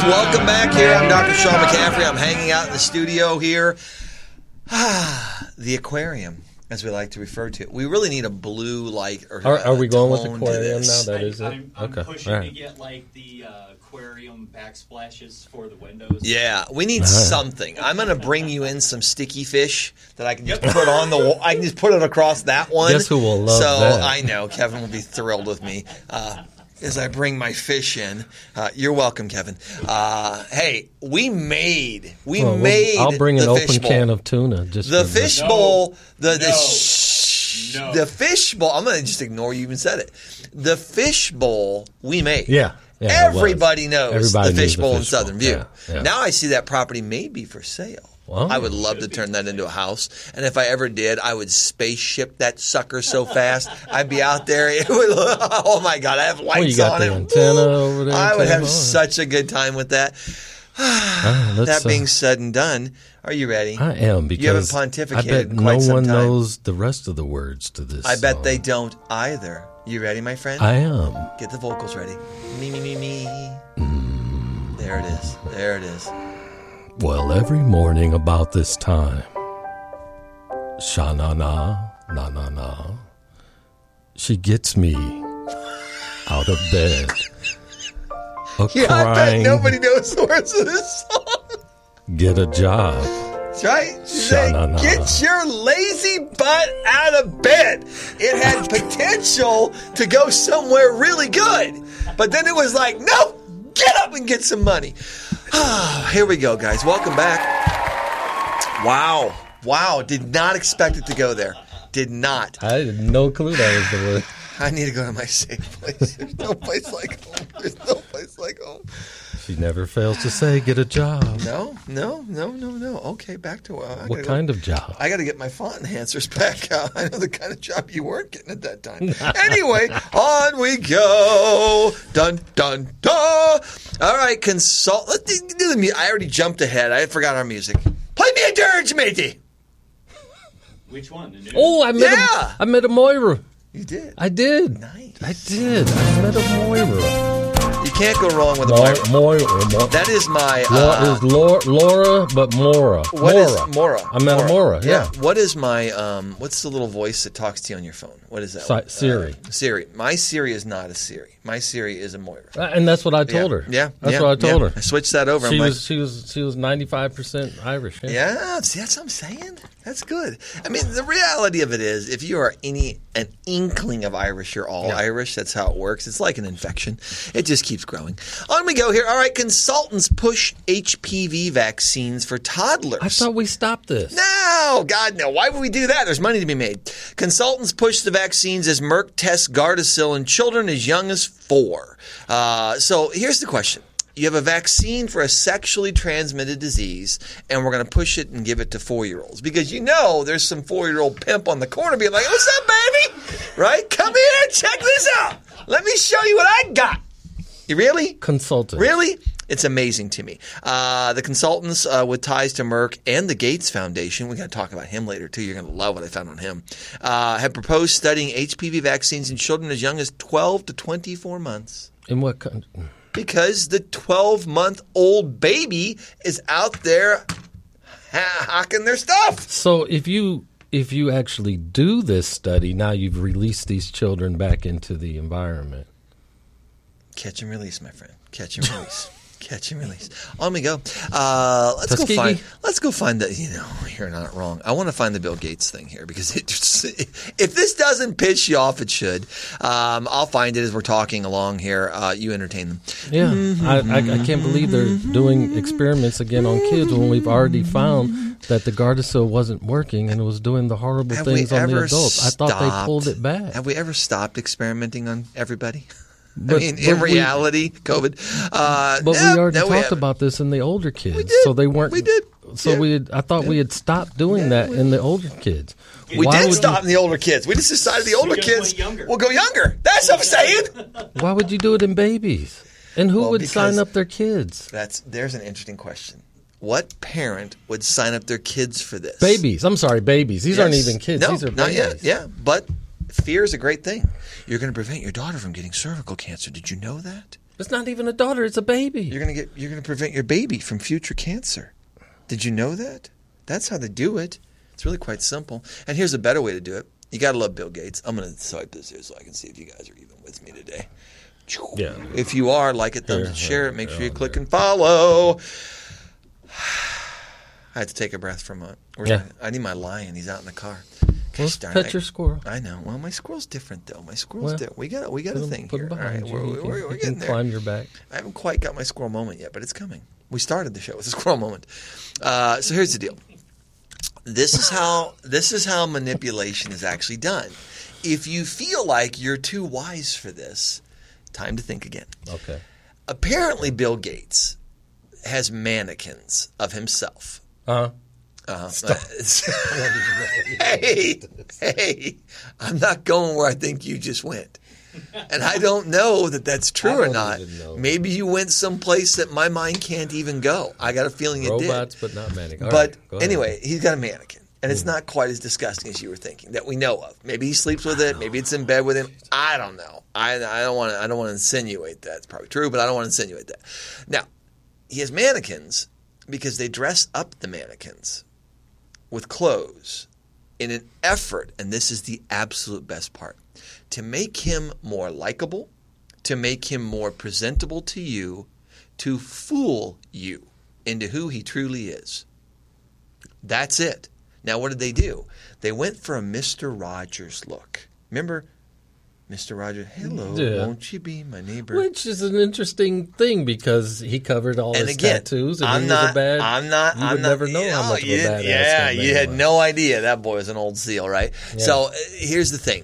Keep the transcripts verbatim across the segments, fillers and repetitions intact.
guys. Welcome back here. I'm Doctor Sean McCaffrey. I'm hanging out in the studio here. The aquarium, as we like to refer to it. We really need a blue light. Or Are, are we going with tone aquarium to now? this. That I, is it? I'm, I'm Okay. pushing All right. to get like the uh, aquarium backsplashes for the windows. Yeah, we need right. something. I'm going to bring you in some sticky fish that I can just put on the wall. I can just put it across that one. Guess who will love so that? I know Kevin will be thrilled with me. Uh, as I bring my fish in. Uh, you're welcome, Kevin. Uh, hey, we made, we Well, made I'll bring an the open fish bowl. can of tuna. Just The for fish No. bowl, the, the, No. shh, No. the fish bowl, I'm going to just ignore you even said it. The fish bowl we made. Yeah. yeah it was. Everybody knows Everybody the knows fish the bowl in fish Southern bowl. View. Yeah, yeah. Now I see that property may be for sale. Wow. I would love to turn that into a house. And if I ever did, I would spaceship that sucker so fast. I'd be out there. It would, oh, my God. I have lights Well, you got on the it. antenna Woo! over there. I would have antenna. such a good time with that. Ah, let's, That being uh, said and done, are you ready? I am because You haven't pontificated I bet in quite no some one time. knows the rest of the words to this. I bet song. they don't either. You ready, my friend? I am. Get the vocals ready. Me, me, me, me. Mm. There it is. There it is. Well, every morning about this time, sha-na-na, na-na-na, she gets me out of bed. A Yeah, I bet crying, nobody knows the words of this song. get a job. That's right. She said, Sha-na-na. get your lazy butt out of bed. It had potential to go somewhere really good. But then it was like, no, get up and get some money. Here we go, guys. Welcome back. Wow. Wow. Did not expect it to go there. Did not. I had no clue that was the word. I need to go to my safe place. There's no place like home. There's no place like home. She never fails to say, get a job. No, no, no, no, no. Okay, back to uh, I What gotta kind go. of job? I got to get my font enhancers back out. I know the kind of job you weren't getting at that time. Anyway, on we go. Dun, dun, dun. All right, consult. Let's do do the music. I already jumped ahead. I forgot our music. Play me a dirge, matey. Which one? The new? Oh, I met Yeah. a, I met a Moira. You did. I did. Nice. I did. I met a Moira. You can't go wrong with a Moira. Moira. Moira. Moira. That is my. Laura, Uh, is Laura, Laura, but Mora. what Mora. is Mora? I met a Mora, yeah. What is my? Um, what's the little voice that talks to you on your phone? What is that? Si- one? Siri. Uh, Siri. My Siri is not a Siri. My Siri is a Moira. Uh, And that's what I told yeah. her. Yeah, That's yeah, what I told yeah. her. I switched that over. She I'm was like, she was she was ninety-five percent Irish. Yeah. yeah. See, that's what I'm saying. That's good. I mean, the reality of it is, if you are any an inkling of Irish, you're all Yeah. Irish. That's how it works. It's like an infection. It just keeps growing. On we go here. All right, consultants push H P V vaccines for toddlers. I thought we stopped this. No, God, no. Why would we do that? There's money to be made. Consultants push the vaccines as Merck tests Gardasil in children as young as four. Uh, so here's the question. You have a vaccine for a sexually transmitted disease, and we're going to push it and give it to four-year-olds. Because you know there's some four-year-old pimp on the corner being like, what's up, baby? Right? Come here, check this out. Let me show you what I got. You really? Consultant. Really? It's amazing to me. Uh, the consultants uh, with ties to Merck and the Gates Foundation, we're going to talk about him later too. You're going to love what I found on him, uh, have proposed studying H P V vaccines in children as young as twelve to twenty-four months. In what country? Because the twelve-month-old baby is out there ha- hawking their stuff. So if you if you actually do this study, now you've released these children back into the environment. Catch and release, my friend. Catch and release. Catch and release. On we go. Uh, let's Tuskegee? go find. Let's go find the. You know, you're not wrong. I want to find the Bill Gates thing here because it just, if this doesn't piss you off, it should. Um, I'll find it as we're talking along here. Uh, you entertain them. Yeah, I, I, I can't believe they're doing experiments again on kids when we've already found that the Gardasil wasn't working and it was doing the horrible Have things we on the ever adults. I thought they stopped- pulled it back. Have we ever stopped experimenting on everybody? But- I mean, but in we- reality, COVID. Uh, But no, we already no, we talked haven't. about this in the older kids, did. so they weren't. We did. So Yeah. we, had, I thought we had stopped doing that in the older kids. We Why did would stop You, in the older kids. We just decided the older just kids went younger. will go younger. That's what I'm saying. why would you do it in babies? And who Well, would because- sign up their kids? That's there's an interesting question. What parent would sign up their kids for this? Babies. I'm sorry, babies. These aren't Yes. even kids. No, These are not babies. yet. Yeah, but fear is a great thing. You're going to prevent your daughter from getting cervical cancer. Did you know that? It's not even a daughter; it's a baby. You're gonna get. You're gonna prevent your baby from future cancer. Did you know that? That's how they do it. It's really quite simple. And here's a better way to do it. You gotta love Bill Gates. I'm gonna swipe this here so I can see if you guys are even with me today. Yeah. If you are, like it, thumbs, and Here, share it. here, Make here sure you on click there. and follow. I had to take a breath for a moment. Where's Yeah. my, I need my lion. He's out in the car. Well, Gosh darn pet it. your squirrel. I know. Well, my squirrel's different though. My squirrel's Well, different. We got we got Put a him, thing put here. him All right, behind we're, you. He we're, can, we're, he we're can getting there. climb your back. I haven't quite got my squirrel moment yet, but it's coming. We started the show with a squirrel moment. Uh, so here's the deal. This is how this is how manipulation is actually done. If you feel like you're too wise for this, time to think again. Okay. Apparently, Bill Gates has mannequins of himself. Uh-huh. Uh, hey, hey, I'm not going where I think you just went. And I don't know that that's true I or don't not. even know. Maybe you went someplace that my mind can't even go. I got a feeling it did. Robots, but not mannequins. All But right, go ahead. anyway, he's got a mannequin. And it's not quite as disgusting as you were thinking that we know of. Maybe he sleeps with it. Maybe it's in bed with him. I don't know. I, I don't want to. I don't want to insinuate that. It's probably true, but I don't want to insinuate that. Now, he has mannequins because they dress up the mannequins with clothes in an effort, and this is the absolute best part, to make him more likable, to make him more presentable to you, to fool you into who he truly is. That's it. Now, what did they do? They went for a Mister Rogers look. Remember Mister Rogers? Hello, Yeah. won't you be my neighbor? Which is an interesting thing because he covered all and his again, tattoos, and I'm he not. was a bad. I'm not. You I'm would not, never know you how much of a you badass didn't- Yeah, that you man had was. no idea that boy was an old seal, right? Yeah. So uh, here's the thing: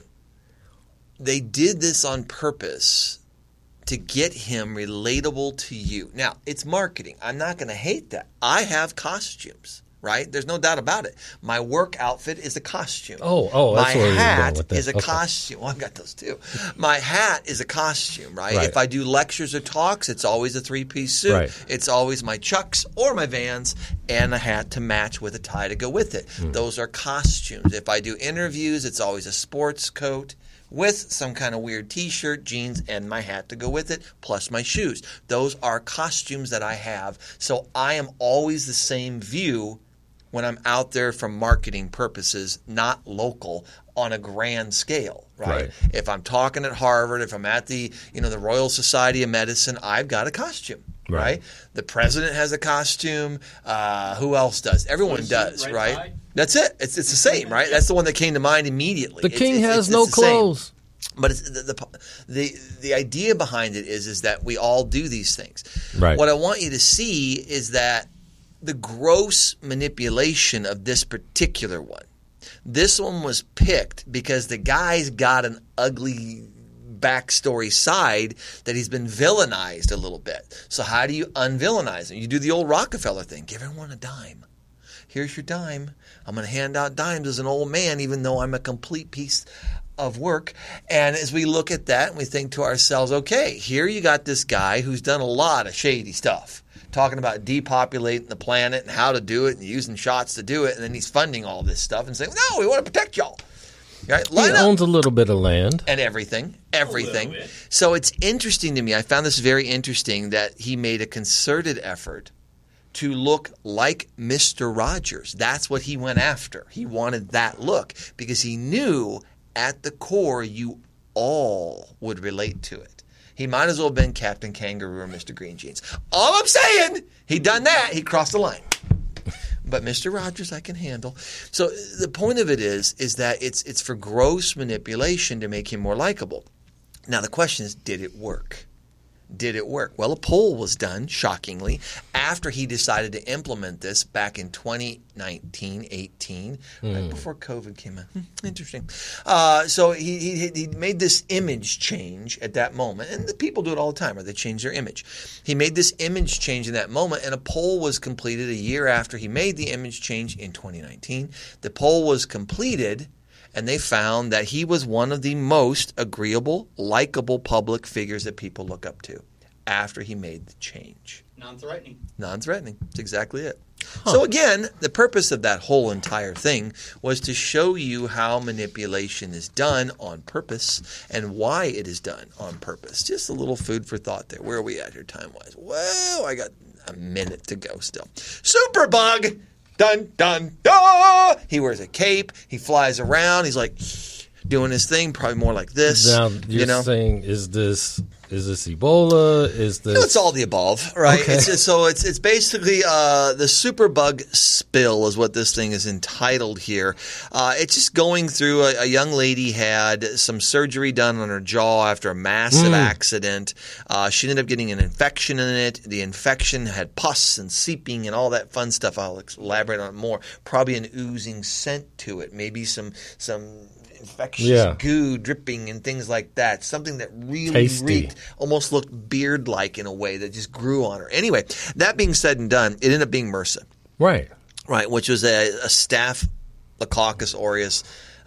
they did this on purpose to get him relatable to you. Now, it's marketing. I'm not going to hate that. I have costumes, right? There's no doubt about it. My work outfit is a costume. Oh, oh, that's my where you're hat going with that. is a Okay. costume. Well, I've got those too. My hat is a costume, right? Right. If I do lectures or talks, it's always a three-piece suit. Right. It's always my Chucks or my Vans and a hat to match with a tie to go with it. Hmm. Those are costumes. If I do interviews, it's always a sports coat with some kind of weird T-shirt, jeans, and my hat to go with it, plus my shoes. Those are costumes that I have. So I am always the same view when I'm out there for marketing purposes, not local on a grand scale, right? Right. If I'm talking at Harvard, if I'm at the, you know, the Royal Society of Medicine, I've got a costume, right? Right. The president has a costume. Uh, who else does? Everyone Blue suit, does, red right? tie. That's it. It's it's the same, right? That's the one that came to mind immediately. The It's- king it's- has it's- no it's the same. clothes. But it's the, the the the idea behind it is is that we all do these things. Right. What I want you to see is that the gross manipulation of this particular one. This one was picked because the guy's got an ugly backstory side that he's been villainized a little bit. So how do you unvillainize him? You do the old Rockefeller thing. Give everyone a dime. Here's your dime. I'm going to hand out dimes as an old man, even though I'm a complete piece of work. And as we look at that, we think to ourselves, okay, here you got this guy who's done a lot of shady stuff, talking about depopulating the planet and how to do it and using shots to do it. And then he's funding all this stuff and saying, no, we want to protect y'all. Right? He Line up. owns a little bit of land. And everything, everything. bit. So it's interesting to me. I found this very interesting that he made a concerted effort to look like Mister Rogers. That's what he went after. He wanted that look because he knew at the core you all would relate to it. He might as well have been Captain Kangaroo or Mister Green Jeans. All I'm saying, he done that, he crossed the line. But Mister Rogers I can handle. So the point of it is, is that it's it's for gross manipulation to make him more likable. Now the question is, did it work? Did it work? Well, a poll was done, shockingly, after he decided to implement this back in twenty nineteen, eighteen, right before COVID came out. Hmm, interesting. Uh, so he, he he made this image change at that moment, and the people do it all the time, right? They change their image. He made this image change in that moment, and a poll was completed a year after he made the image change in twenty nineteen. The poll was completed, and they found that he was one of the most agreeable, likable public figures that people look up to after he made the change. Non-threatening. Non-threatening. That's exactly it. So again, the purpose of that whole entire thing was to show you how manipulation is done on purpose and why it is done on purpose. Just a little food for thought there. Where are we at here time-wise? Well, I got a minute to go still. Superbug! Dun, dun, dun! He wears a cape. He flies around. He's like doing his thing, probably more like this. Now, you're you know? saying, is this... Is this Ebola? Is this? No, it's all the above, right? Okay. It's just, so it's it's basically uh, the superbug spill is what this thing is entitled here. Uh, it's just going through. A, a young lady had some surgery done on her jaw after a massive Mm. accident. Uh, she ended up getting an infection in it. The infection had pus and seeping and all that fun stuff. I'll elaborate on it more. Probably an oozing scent to it. Maybe some some. infectious Yeah. goo dripping and things like that. Something that really Tasty. reeked, almost looked beard-like in a way that just grew on her. Anyway, that being said and done, it ended up being MRSA, Right. right, which was a, a Staphylococcus aureus.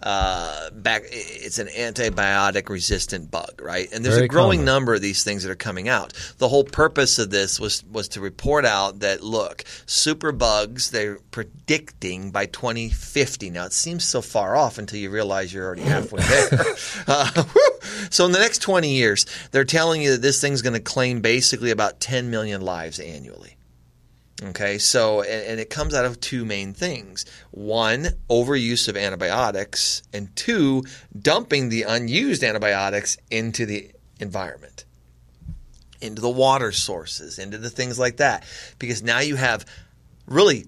Uh, back, it's an antibiotic-resistant bug, right? And there's Very a growing common. number of these things that are coming out. The whole purpose of this was was to report out that, look, superbugs, they're predicting by twenty fifty. Now, it seems so far off until you realize you're already halfway there. uh, so in the next twenty years, they're telling you that this thing's going to claim basically about ten million lives annually. Okay, so, and, and it comes out of two main things. One, overuse of antibiotics, and two, dumping the unused antibiotics into the environment, into the water sources, into the things like that. Because now you have really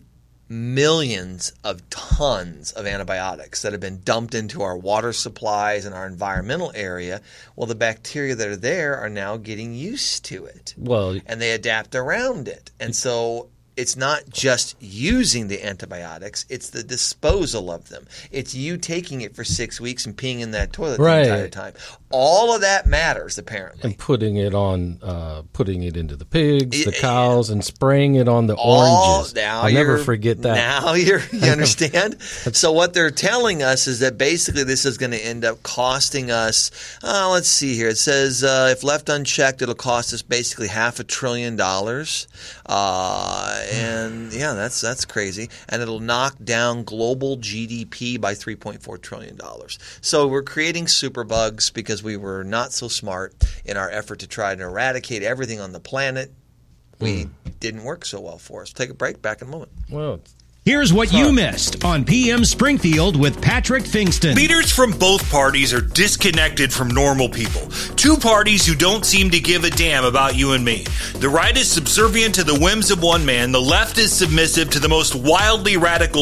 millions of tons of antibiotics that have been dumped into our water supplies and our environmental area. Well, the bacteria that are there are now getting used to it. Well, And they adapt around it. And so it's not just using the antibiotics, it's the disposal of them. It's you taking it for six weeks and peeing in that toilet Right. the entire time. All of that matters, apparently. and putting it on, uh, putting it into the pigs, the Yeah. cows, and spraying it on the All, oranges. now I'll never you're- forget that. Now you're, you understand? So what they're telling us is that basically this is going to end up costing us, uh, let's see here. It says uh, if left unchecked, it'll cost us basically half a trillion dollars. Uh, and yeah, that's that's crazy. And it'll knock down global G D P by three point four trillion dollars. So we're creating superbugs because we were not so smart in our effort to try to eradicate everything on the planet. We didn't work so well for us. Take a break. Back in a moment. Well, Here's what you missed on P M Springfield with Patrick Fingston. Leaders from both parties are disconnected from normal people. Two parties who don't seem to give a damn about you and me. The right is subservient to the whims of one man. The left is submissive to the most wildly radical